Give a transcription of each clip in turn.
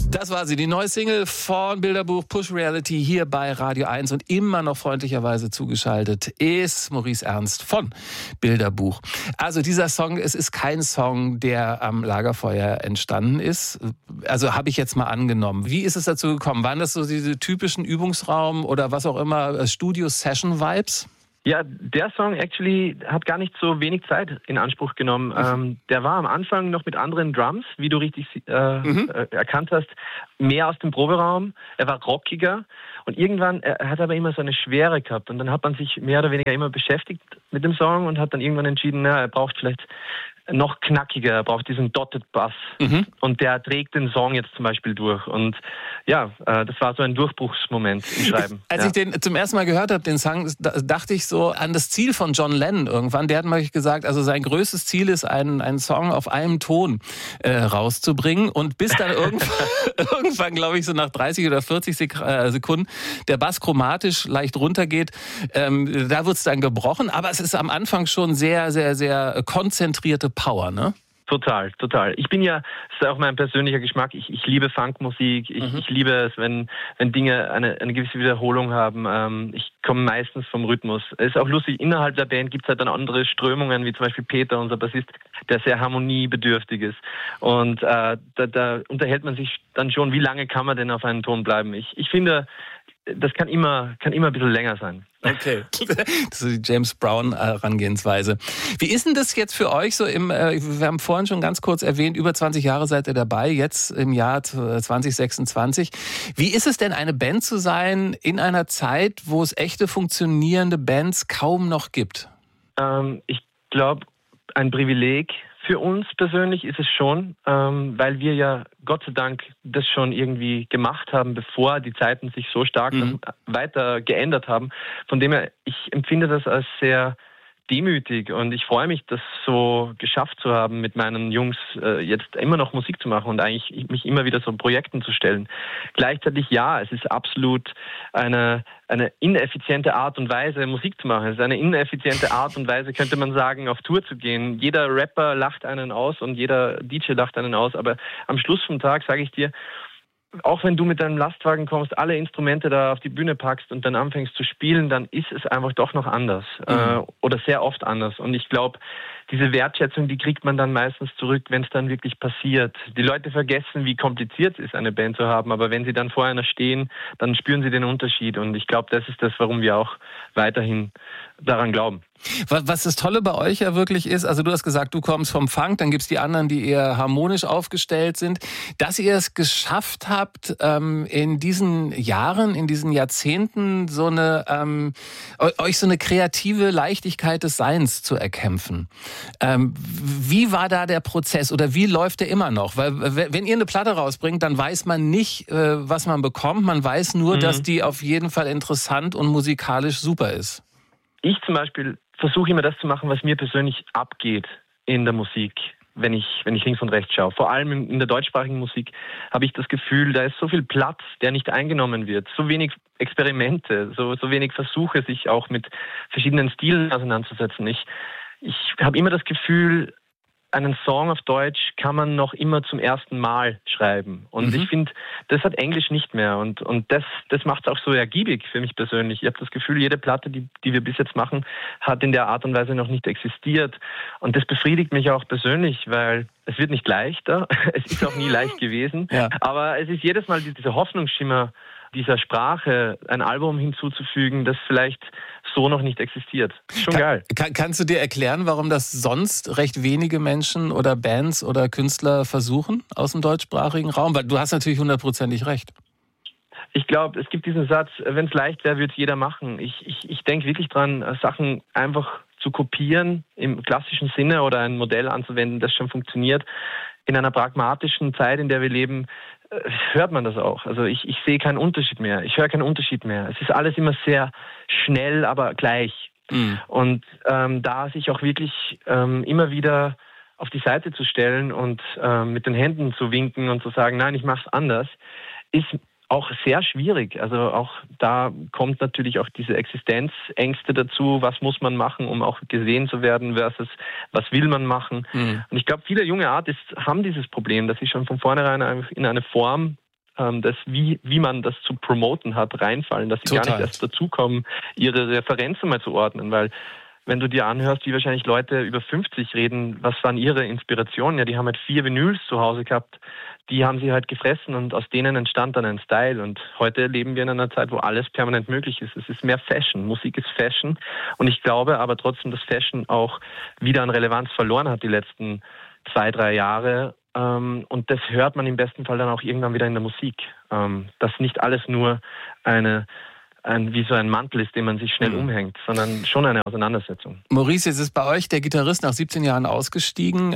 Das war sie, die neue Single von Bilderbuch Push Reality hier bei Radio 1 und immer noch freundlicherweise zugeschaltet ist Maurice Ernst von Bilderbuch. Also dieser Song, es ist kein Song, der am Lagerfeuer entstanden ist. Also habe ich jetzt mal angenommen. Wie ist es dazu gekommen? Waren das so diese typischen Übungsraum oder was auch immer, Studio-Session-Vibes? Ja, der Song actually hat gar nicht so wenig Zeit in Anspruch genommen. Der war am Anfang noch mit anderen Drums, wie du richtig erkannt hast, mehr aus dem Proberaum. Er war rockiger und irgendwann, er hat aber immer so eine Schwere gehabt und dann hat man sich mehr oder weniger immer beschäftigt mit dem Song und hat dann irgendwann entschieden, er braucht vielleicht noch knackiger, er braucht diesen Dotted Bass und der trägt den Song jetzt zum Beispiel durch und ja, das war so ein Durchbruchsmoment im Schreiben. Als ich den zum ersten Mal gehört habe, den Song, dachte ich so an das Ziel von John Lennon irgendwann. Der hat mal gesagt, also sein größtes Ziel ist, einen Song auf einem Ton rauszubringen und bis dann irgendwann, glaube ich, so nach 30 oder 40 Sekunden der Bass chromatisch leicht runtergeht, da wird es dann gebrochen, aber es ist am Anfang schon sehr, sehr, sehr konzentrierte Power, ne? Total. Ich bin ja, das ist auch mein persönlicher Geschmack, ich liebe Funkmusik, ich liebe es, wenn Dinge eine gewisse Wiederholung haben. Ich komme meistens vom Rhythmus. Es ist auch lustig, innerhalb der Band gibt es halt dann andere Strömungen, wie zum Beispiel Peter, unser Bassist, der sehr harmoniebedürftig ist. Und da unterhält man sich dann schon, wie lange kann man denn auf einem Ton bleiben. Ich finde, das kann immer ein bisschen länger sein. Okay, das ist die James Brown Herangehensweise. Wie ist denn das jetzt für euch so wir haben vorhin schon ganz kurz erwähnt, über 20 Jahre seid ihr dabei, jetzt im Jahr 2026. Wie ist es denn, eine Band zu sein in einer Zeit, wo es echte funktionierende Bands kaum noch gibt? Ich glaube, ein Privileg für uns persönlich ist es schon, weil wir ja Gott sei Dank das schon irgendwie gemacht haben, bevor die Zeiten sich so stark weiter geändert haben. Von dem her, ich empfinde das als sehr demütig und ich freue mich, das so geschafft zu haben, mit meinen Jungs jetzt immer noch Musik zu machen und eigentlich mich immer wieder so Projekten zu stellen. Gleichzeitig ja, es ist absolut eine ineffiziente Art und Weise, Musik zu machen. Es ist eine ineffiziente Art und Weise, könnte man sagen, auf Tour zu gehen. Jeder Rapper lacht einen aus und jeder DJ lacht einen aus, aber am Schluss vom Tag sage ich dir, auch wenn du mit deinem Lastwagen kommst, alle Instrumente da auf die Bühne packst und dann anfängst zu spielen, dann ist es einfach doch noch anders oder sehr oft anders. Und ich glaube, diese Wertschätzung, die kriegt man dann meistens zurück, wenn es dann wirklich passiert. Die Leute vergessen, wie kompliziert es ist, eine Band zu haben, aber wenn sie dann vor einer stehen, dann spüren sie den Unterschied. Und ich glaube, das ist das, warum wir auch weiterhin daran glauben. Was das Tolle bei euch ja wirklich ist, also du hast gesagt, du kommst vom Funk, dann gibt's die anderen, die eher harmonisch aufgestellt sind, dass ihr es geschafft habt, in diesen Jahren, in diesen Jahrzehnten euch so eine kreative Leichtigkeit des Seins zu erkämpfen. Wie war da der Prozess oder wie läuft der immer noch? Weil wenn ihr eine Platte rausbringt, dann weiß man nicht, was man bekommt, man weiß nur, dass die auf jeden Fall interessant und musikalisch super ist. Ich zum Beispiel versuche immer das zu machen, was mir persönlich abgeht in der Musik, wenn ich links und rechts schaue. Vor allem in der deutschsprachigen Musik habe ich das Gefühl, da ist so viel Platz, der nicht eingenommen wird. So wenig Experimente, so wenig Versuche, sich auch mit verschiedenen Stilen auseinanderzusetzen. Ich habe immer das Gefühl, einen Song auf Deutsch kann man noch immer zum ersten Mal schreiben. Und ich finde, das hat Englisch nicht mehr. Und das macht es auch so ergiebig für mich persönlich. Ich habe das Gefühl, jede Platte, die wir bis jetzt machen, hat in der Art und Weise noch nicht existiert. Und das befriedigt mich auch persönlich, weil es wird nicht leichter. Es ist auch nie leicht gewesen. Ja. Aber es ist jedes Mal dieser Hoffnungsschimmer dieser Sprache ein Album hinzuzufügen, das vielleicht so noch nicht existiert. Schon geil. Kannst du dir erklären, warum das sonst recht wenige Menschen oder Bands oder Künstler versuchen aus dem deutschsprachigen Raum? Weil du hast natürlich 100%ig recht. Ich glaube, es gibt diesen Satz, wenn es leicht wäre, würde es jeder machen. Ich denke wirklich dran, Sachen einfach zu kopieren im klassischen Sinne oder ein Modell anzuwenden, das schon funktioniert. In einer pragmatischen Zeit, in der wir leben, hört man das auch. Also ich sehe keinen Unterschied mehr. Ich höre keinen Unterschied mehr. Es ist alles immer sehr schnell, aber gleich. Und da sich auch wirklich immer wieder auf die Seite zu stellen und mit den Händen zu winken und zu sagen, nein, ich mache es anders, ist auch sehr schwierig. Also auch da kommt natürlich auch diese Existenzängste dazu. Was muss man machen, um auch gesehen zu werden versus was will man machen? Und ich glaube, viele junge Artists haben dieses Problem, dass sie schon von vornherein in eine Form wie man das zu promoten hat, reinfallen, dass sie gar nicht erst dazukommen, ihre Referenzen mal zu ordnen, weil wenn du dir anhörst, wie wahrscheinlich Leute über 50 reden, was waren ihre Inspirationen? Ja, die haben halt 4 Vinyls zu Hause gehabt, die haben sie halt gefressen und aus denen entstand dann ein Style. Und heute leben wir in einer Zeit, wo alles permanent möglich ist. Es ist mehr Fashion, Musik ist Fashion. Und ich glaube aber trotzdem, dass Fashion auch wieder an Relevanz verloren hat die letzten 2-3 Jahre. Und das hört man im besten Fall dann auch irgendwann wieder in der Musik. Dass nicht alles nur wie so ein Mantel ist, den man sich schnell umhängt, sondern schon eine Auseinandersetzung. Maurice, jetzt ist bei euch der Gitarrist nach 17 Jahren ausgestiegen.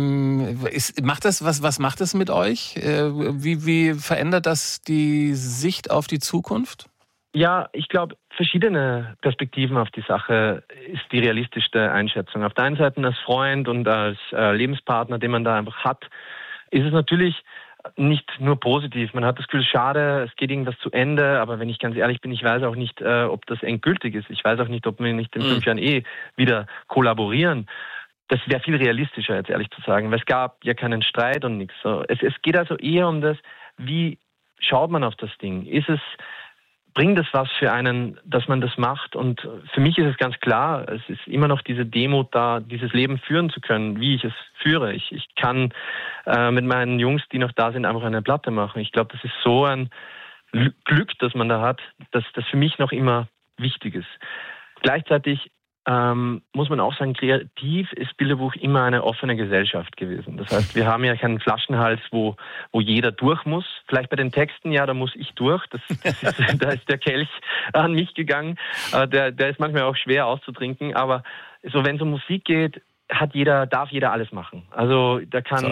Was macht das mit euch? Wie verändert das die Sicht auf die Zukunft? Ja, ich glaube, verschiedene Perspektiven auf die Sache ist die realistischste Einschätzung. Auf der einen Seite als Freund und als Lebenspartner, den man da einfach hat, ist es natürlich nicht nur positiv. Man hat das Gefühl, schade, es geht irgendwas zu Ende, aber wenn ich ganz ehrlich bin, ich weiß auch nicht, ob das endgültig ist. Ich weiß auch nicht, ob wir nicht in 5 Jahren wieder kollaborieren. Das wäre viel realistischer, jetzt ehrlich zu sagen, weil es gab ja keinen Streit und nichts. So, es geht also eher um das, wie schaut man auf das Ding? Bringt es was für einen, dass man das macht? Und für mich ist es ganz klar, es ist immer noch diese Demut da, dieses Leben führen zu können, wie ich es führe. Ich kann mit meinen Jungs, die noch da sind, einfach eine Platte machen. Ich glaube, das ist so ein Glück, das man da hat, dass das für mich noch immer wichtig ist. Gleichzeitig muss man auch sagen, kreativ ist Bilderbuch immer eine offene Gesellschaft gewesen. Das heißt, wir haben ja keinen Flaschenhals, wo jeder durch muss. Vielleicht bei den Texten, ja, da muss ich durch. Da ist der Kelch an mich gegangen. Der ist manchmal auch schwer auszutrinken. Aber so, wenn es um Musik geht, darf jeder alles machen. Also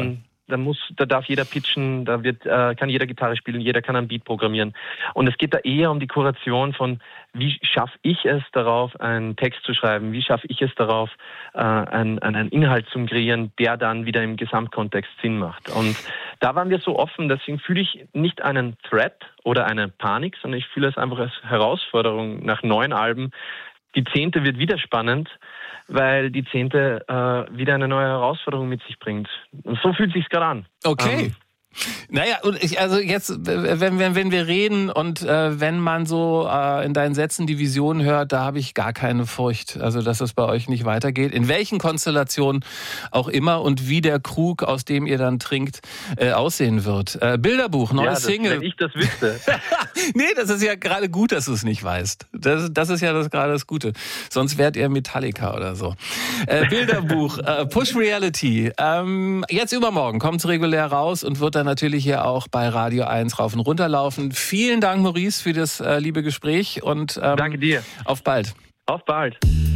da darf jeder pitchen, kann jeder Gitarre spielen, jeder kann ein Beat programmieren. Und es geht da eher um die Kuration von, wie schaffe ich es darauf, einen Text zu schreiben, wie schaffe ich es darauf, einen Inhalt zu kreieren, der dann wieder im Gesamtkontext Sinn macht. Und da waren wir so offen, deswegen fühle ich nicht einen Threat oder eine Panik, sondern ich fühle es einfach als Herausforderung nach 9 Alben. Die 10. wird wieder spannend, weil die 10. wieder eine neue Herausforderung mit sich bringt. Und so fühlt es sich gerade an. Okay. Naja, und jetzt, wenn wir reden und wenn man so in deinen Sätzen die Vision hört, da habe ich gar keine Furcht, also dass es bei euch nicht weitergeht. In welchen Konstellationen auch immer und wie der Krug, aus dem ihr dann trinkt, aussehen wird. Bilderbuch, neues Single. Wenn ich das wüsste. Nee, das ist ja gerade gut, dass du es nicht weißt. Das ist ja gerade das Gute. Sonst wärt ihr Metallica oder so. Bilderbuch, Push Reality. Jetzt übermorgen kommt es regulär raus und wird dann natürlich hier auch bei Radio 1 rauf und runter laufen. Vielen Dank, Maurice, für das liebe Gespräch und danke dir. Auf bald. Auf bald.